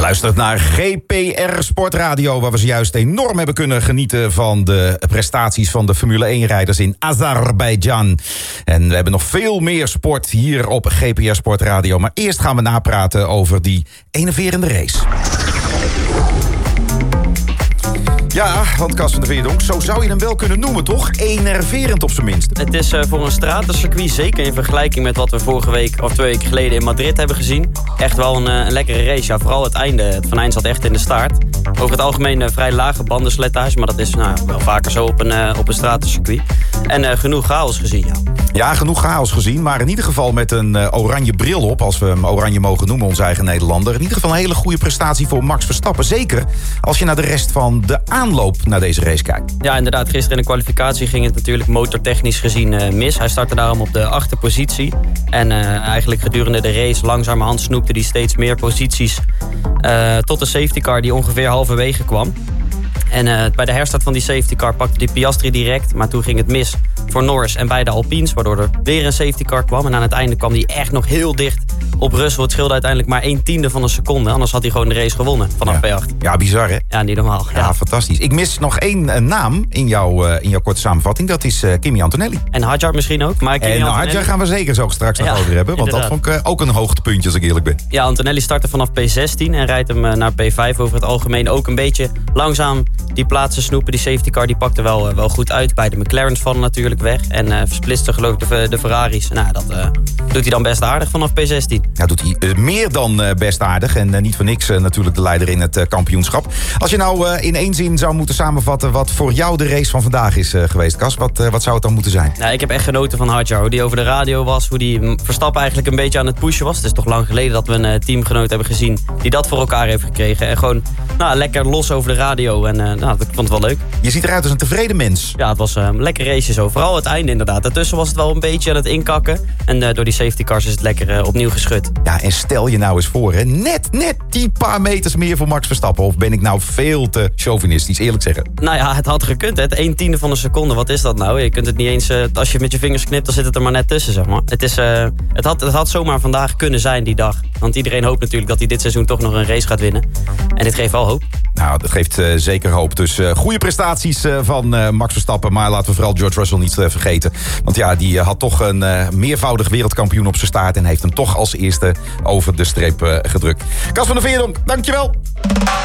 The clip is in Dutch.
luistert naar GPR Sportradio, waar we zojuist enorm hebben kunnen genieten van de prestaties van de Formule 1-rijders in Azerbeidzjan. En we hebben nog veel meer sport hier op GPR Sportradio. Maar eerst gaan we napraten over die enerverende race. Ja, want Cas van der Veerdonk, zo zou je hem wel kunnen noemen, toch? Enerverend op zijn minst. Het is voor een stratencircuit, zeker in vergelijking met wat we vorige week of 2 weken geleden in Madrid hebben gezien, echt wel een lekkere race. Ja, vooral het einde. Het venijn zat echt in de staart. Over het algemeen vrij lage bandenslettage, maar dat is wel vaker zo op een stratencircuit. En genoeg chaos gezien, ja. Ja, genoeg chaos gezien, maar in ieder geval met een oranje bril op, als we hem oranje mogen noemen, onze eigen Nederlander. In ieder geval een hele goede prestatie voor Max Verstappen. Zeker als je naar de rest van de aanloop naar deze race kijkt. Ja, inderdaad. Gisteren in de kwalificatie ging het natuurlijk motortechnisch gezien mis. Hij startte daarom op de 8e positie. En eigenlijk gedurende de race langzamerhand snoepte hij steeds meer posities tot de safety car die ongeveer halverwege kwam. En bij de herstart van die safety car pakte die Piastri direct. Maar toen ging het mis voor Norris en beide Alpines, waardoor er weer een safety car kwam. En aan het einde kwam hij echt nog heel dicht op Russell. Het scheelde uiteindelijk maar 1/10 van een seconde. Anders had hij gewoon de race gewonnen vanaf P8. Ja, bizar hè? Ja, niet normaal. Ja, fantastisch. Ik mis nog één naam in jouw korte samenvatting. Dat is Kimi Antonelli. En Hadjar misschien ook. Maar en Hadjar gaan we zeker zo straks nog over hebben. Want inderdaad, dat vond ik ook een hoogtepuntje als ik eerlijk ben. Ja, Antonelli startte vanaf P16 en rijdt hem naar P5 over het algemeen. Ook een beetje langzaam die plaatsen snoepen. Die safety car die pakte wel goed uit. Beide McLaren's vallen natuurlijk weg. En versplitste geloof ik de Ferraris. Nou, dat doet hij dan best aardig vanaf P16. Ja, doet hij meer dan best aardig. En niet voor niks natuurlijk de leider in het kampioenschap. Als je nou in één zin zou moeten samenvatten wat voor jou de race van vandaag is geweest, Cas, wat zou het dan moeten zijn? Nou, ik heb echt genoten van Hadjar. Hoe die over de radio was. Hoe die Verstappen eigenlijk een beetje aan het pushen was. Het is toch lang geleden dat we een teamgenoot hebben gezien die dat voor elkaar heeft gekregen. En gewoon lekker los over de radio. En ik vond het wel leuk. Je ziet eruit als een tevreden mens. Ja, het was een lekker race zo. Vooral het einde inderdaad. Daartussen was het wel een beetje aan het inkakken. En door die safety cars is het lekker opnieuw geschud. Ja, en stel je nou eens voor, hè, net die paar meters meer voor Max Verstappen. Of ben ik nou veel te chauvinistisch, eerlijk zeggen? Nou ja, het had gekund. Het 1/10 van een seconde. Wat is dat nou? Je kunt het niet eens... als je met je vingers knipt, dan zit het er maar net tussen, zeg maar. Het had zomaar vandaag kunnen zijn, die dag. Want iedereen hoopt natuurlijk dat hij dit seizoen toch nog een race gaat winnen. En dit geeft wel hoop. Nou, dat geeft zeker hoop. Dus goede prestaties van Max Verstappen. Maar laten we vooral George Russell niet vergeten. Want ja, die had toch een meervoudig wereldkampioen op zijn staart. En heeft hem toch als eerste over de streep gedrukt. Cas van der Veerdonk, dankjewel.